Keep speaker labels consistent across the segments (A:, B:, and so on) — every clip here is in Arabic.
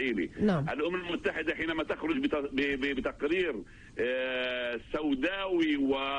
A: الإسرائيلي.
B: نعم.
A: الأمم المتحدة حينما تخرج بتقرير سوداوي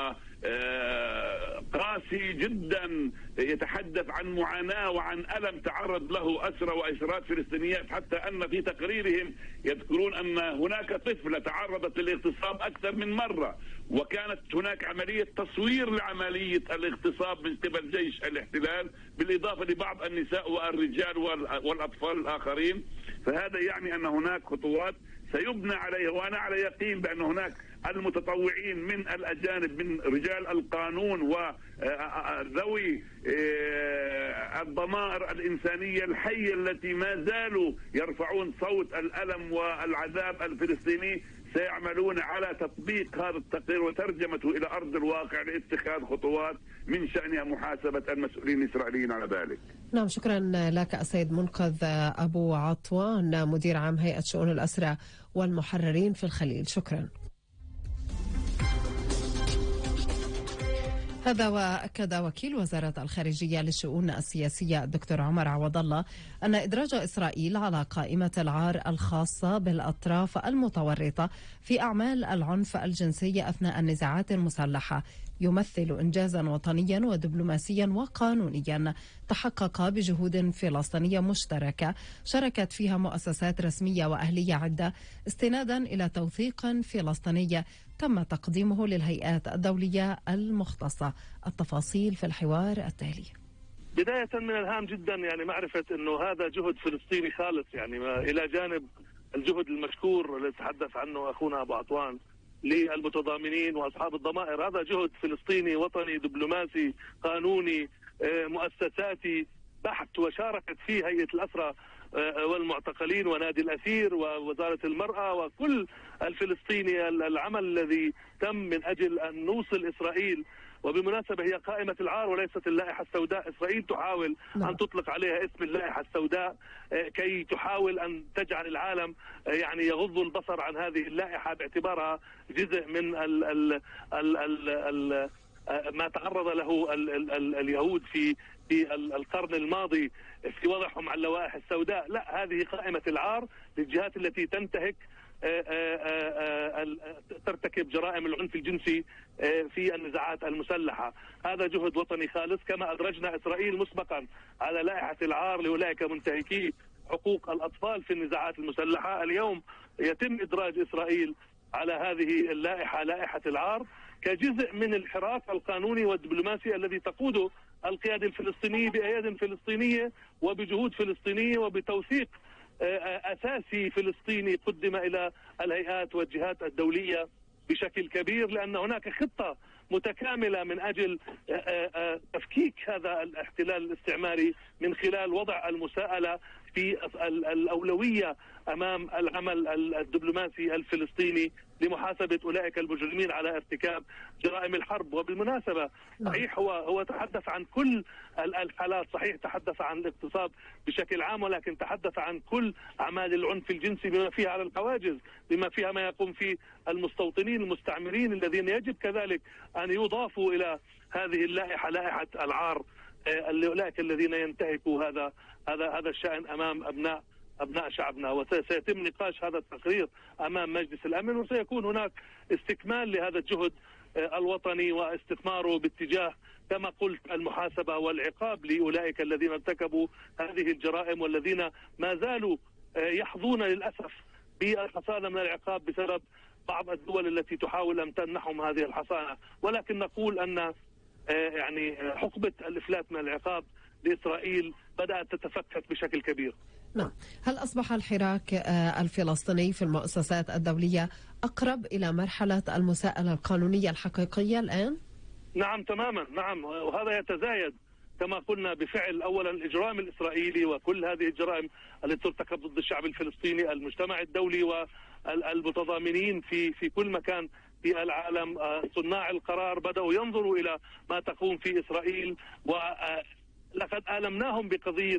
A: قاسي جدا يتحدث عن معاناة وعن ألم تعرض له أسرى وأسرات فلسطينيات، حتى أن في تقريرهم يذكرون أن هناك طفلة تعرضت للاغتصاب أكثر من مرة، وكانت هناك عملية تصوير لعملية الاغتصاب من قبل جيش الاحتلال، بالإضافة لبعض النساء والرجال والأطفال الآخرين. فهذا يعني أن هناك خطوات سيبنى عليها، وأنا على يقين بأن هناك المتطوعين من الأجانب من رجال القانون وذوي الضمائر الإنسانية الحية التي ما زالوا يرفعون صوت الألم والعذاب الفلسطيني سيعملون على تطبيق هذا التقرير وترجمته إلى أرض الواقع لاتخاذ خطوات من شأنها محاسبة المسؤولين الإسرائيليين على ذلك.
B: نعم، شكرا لك السيد منقذ أبو عطوان، مدير عام هيئة شؤون الأسرى والمحررين في الخليل. شكرا. هذا وأكد وكيل وزارة الخارجية للشؤون السياسية الدكتور عمر عوض الله أن إدراج إسرائيل على قائمة العار الخاصة بالأطراف المتورطة في أعمال العنف الجنسي أثناء النزاعات المسلحة يمثل إنجازا وطنيا ودبلوماسيا وقانونيا تحقق بجهود فلسطينية مشتركة شاركت فيها مؤسسات رسمية وأهلية عدة استنادا إلى توثيق فلسطيني تم تقديمه للهيئات الدولية المختصة. التفاصيل في الحوار التالي.
C: بداية من الهام جدا يعني معرفة أنه هذا جهد فلسطيني خالص، يعني إلى جانب الجهد المشكور الذي تحدث عنه أخونا أبو عطوان للمتضامنين وأصحاب الضمائر، هذا جهد فلسطيني وطني دبلوماسي قانوني مؤسساتي بحت، وشاركت فيه هيئة الأسرى والمعتقلين ونادي الأسير ووزارة المرأة وكل الفلسطيني. العمل الذي تم من أجل أن نوصل إسرائيل، وبمناسبة هي قائمة العار وليست اللائحة السوداء، إسرائيل تحاول أن تطلق عليها اسم اللائحة السوداء كي تحاول أن تجعل العالم يعني يغض البصر عن هذه اللائحة باعتبارها جزء من ما تعرض له اليهود في القرن الماضي في وضعهم على اللوائح السوداء. لا، هذه قائمة العار للجهات التي تنتهك ترتكب جرائم العنف الجنسي في النزاعات المسلحة. هذا جهد وطني خالص. كما أدرجنا إسرائيل مسبقا على لائحة العار لأولئك منتهكي حقوق الأطفال في النزاعات المسلحة، اليوم يتم إدراج إسرائيل على هذه اللائحة، لائحة العار، كجزء من الحراك القانوني والدبلوماسي الذي تقوده القيادة الفلسطينية بأياد فلسطينية وبجهود فلسطينية وبتوثيق أساسي فلسطيني قدم إلى الهيئات والجهات الدولية بشكل كبير، لأن هناك خطة متكاملة من أجل تفكيك هذا الاحتلال الاستعماري من خلال وضع المساءلة في الأولوية أمام العمل الدبلوماسي الفلسطيني لمحاسبة أولئك المجرمين على ارتكاب جرائم الحرب. وبالمناسبة صحيح هو تحدث عن كل الحالات، صحيح تحدث عن الاغتصاب بشكل عام، ولكن تحدث عن كل أعمال العنف الجنسي بما فيها على الحواجز، بما فيها ما يقوم فيه المستوطنين المستعمرين الذين يجب كذلك أن يضافوا إلى هذه اللائحة، لائحة العار لأولئك الذين ينتهكوا هذا الشأن أمام أبناء شعبنا. وسيتم نقاش هذا التقرير أمام مجلس الأمن، وسيكون هناك استكمال لهذا الجهد الوطني واستثماره باتجاه كما قلت المحاسبة والعقاب لأولئك الذين ارتكبوا هذه الجرائم والذين ما زالوا يحظون للأسف بالحصانة من العقاب بسبب بعض الدول التي تحاول أن تمنحهم هذه الحصانة. ولكن نقول أن يعني حقبة الإفلات من العقاب لإسرائيل بدأت تتفكك بشكل كبير.
B: نعم. هل أصبح الحراك الفلسطيني في المؤسسات الدولية أقرب إلى مرحلة المساءلة القانونية الحقيقية الآن؟
C: نعم تماما، نعم، وهذا يتزايد كما قلنا بفعل أولا الإجرام الإسرائيلي وكل هذه الجرائم التي ترتكب ضد الشعب الفلسطيني. المجتمع الدولي والمتضامنين في كل مكان في العالم، صناع القرار بدأوا ينظروا إلى ما تقوم في إسرائيل، ولقد آلمناهم بقضية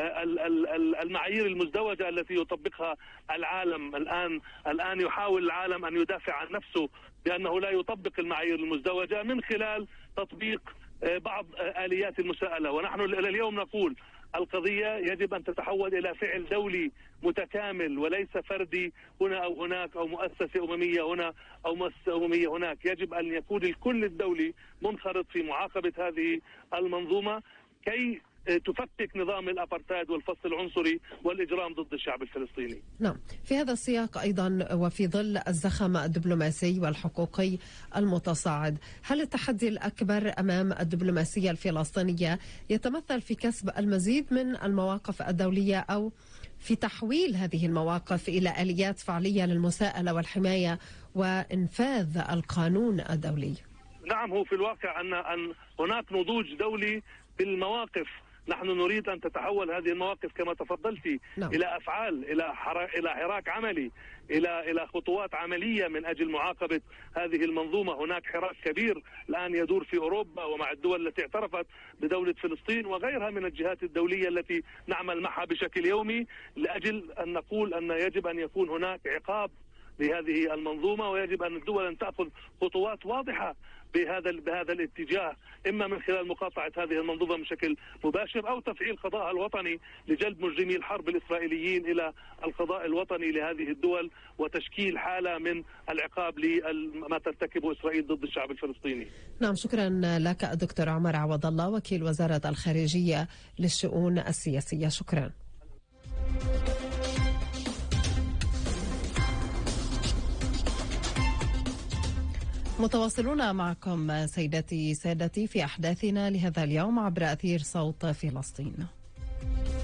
C: المعايير المزدوجة التي يطبقها العالم. الآن يحاول العالم أن يدافع عن نفسه بأنه لا يطبق المعايير المزدوجة من خلال تطبيق بعض آليات المساءلة. ونحن إلى اليوم نقول القضية يجب أن تتحول إلى فعل دولي متكامل وليس فردي هنا أو هناك أو مؤسسة أممية هنا أو مؤسسة أممية هناك. يجب أن يكون الكل الدولي منخرط في معاقبة هذه المنظومة كي تفكك نظام الأبارتايد والفصل العنصري والإجرام ضد الشعب الفلسطيني.
B: نعم، في هذا السياق أيضا وفي ظل الزخم الدبلوماسي والحقوقي المتصاعد، هل التحدي الأكبر أمام الدبلوماسية الفلسطينية يتمثل في كسب المزيد من المواقف الدولية أو في تحويل هذه المواقف إلى آليات فعلية للمساءلة والحماية وإنفاذ القانون الدولي؟
C: نعم، هو في الواقع أن هناك نضوج دولي بالمواقف. نحن نريد أن تتحول هذه المواقف كما تفضلتي إلى أفعال، إلى حراك عملي، إلى خطوات عملية من أجل معاقبة هذه المنظومة. هناك حراك كبير الآن يدور في أوروبا ومع الدول التي اعترفت بدولة فلسطين وغيرها من الجهات الدولية التي نعمل معها بشكل يومي لأجل أن نقول أن يجب أن يكون هناك عقاب لهذه المنظومة، ويجب أن الدول أن تأخذ خطوات واضحة بهذا الاتجاه، إما من خلال مقاطعة هذه المنظومة بشكل مباشر أو تفعيل قضاء الوطني لجلب مجرمي الحرب الإسرائيليين إلى القضاء الوطني لهذه الدول وتشكيل حالة من العقاب لما ترتكبه إسرائيل ضد الشعب الفلسطيني.
B: نعم، شكرا لك الدكتور عمر عوض الله وكيل وزارة الخارجية للشؤون السياسية. شكرا. متواصلون معكم سيداتي سادتي في أحداثنا لهذا اليوم عبر أثير صوت فلسطين.